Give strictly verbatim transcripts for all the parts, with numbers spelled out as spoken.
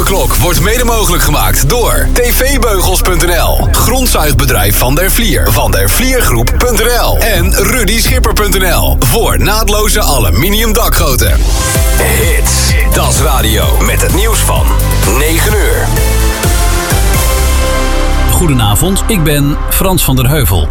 Avondklok wordt mede mogelijk gemaakt door T V Beugels punt n l, grondzuigbedrijf Van der Vlier, Van der Vliergroep punt n l en Rudy Schipper punt n l voor naadloze aluminium dakgoten. Hits, Dat is Radio met het nieuws van negen uur. Goedenavond, ik ben Frans van der Heuvel.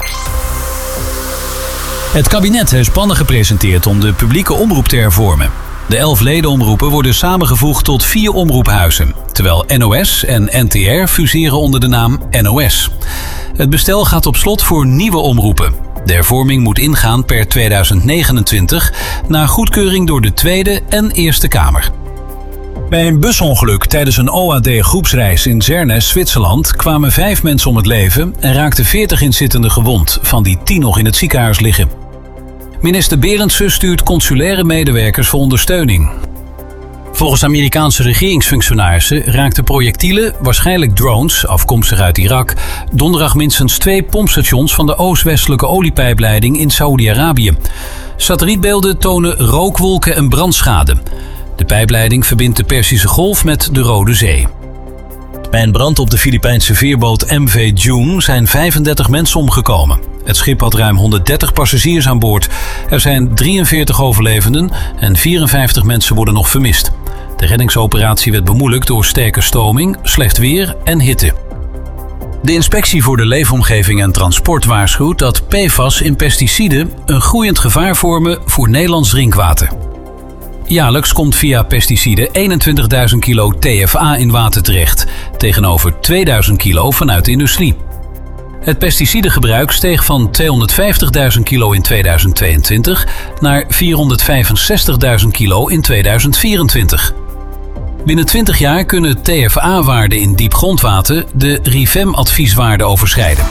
Het kabinet heeft plannen gepresenteerd om de publieke omroep te hervormen. De elf ledenomroepen worden samengevoegd tot vier omroephuizen, terwijl N O S en N T R fuseren onder de naam N O S. Het bestel gaat op slot voor nieuwe omroepen. De hervorming moet ingaan per tweeduizend negenentwintig, na goedkeuring door de Tweede en Eerste Kamer. Bij een busongeluk tijdens een O A D-groepsreis in Zernes, Zwitserland, kwamen vijf mensen om het leven en raakten veertig inzittenden gewond, van die tien nog in het ziekenhuis liggen. Minister Berendsen stuurt consulaire medewerkers voor ondersteuning. Volgens Amerikaanse regeringsfunctionarissen raakten projectielen, waarschijnlijk drones, afkomstig uit Irak, donderdag minstens twee pompstations van de oost-westelijke oliepijpleiding in Saoedi-Arabië. Satellietbeelden tonen rookwolken en brandschade. De pijpleiding verbindt de Perzische Golf met de Rode Zee. Bij een brand op de Filipijnse veerboot M V June zijn vijfendertig mensen omgekomen. Het schip had ruim honderddertig passagiers aan boord. Er zijn drieënveertig overlevenden en vierenvijftig mensen worden nog vermist. De reddingsoperatie werd bemoeilijkt door sterke stroming, slecht weer en hitte. De Inspectie voor de Leefomgeving en Transport waarschuwt dat P F A S in pesticiden een groeiend gevaar vormen voor Nederlands drinkwater. Jaarlijks komt via pesticiden eenentwintigduizend kilo T F A in water terecht, tegenover tweeduizend kilo vanuit de industrie. Het pesticidengebruik steeg van tweehonderdvijftigduizend kilo in tweeduizend tweeëntwintig naar vierhonderdvijfenzestigduizend kilo in tweeduizend vierentwintig. Binnen twintig jaar kunnen T F A-waarden in diep grondwater de RIVEM-advieswaarde overschrijden.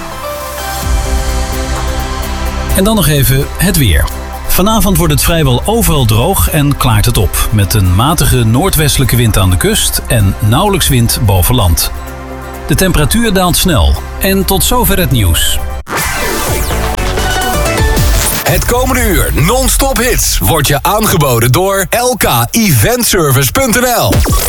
En dan nog even het weer. Vanavond wordt het vrijwel overal droog en klaart het op, met een matige noordwestelijke wind aan de kust en nauwelijks wind boven land. De temperatuur daalt snel. En tot zover het nieuws. Het komende uur non-stop hits wordt je aangeboden door L K Eventservice punt n l.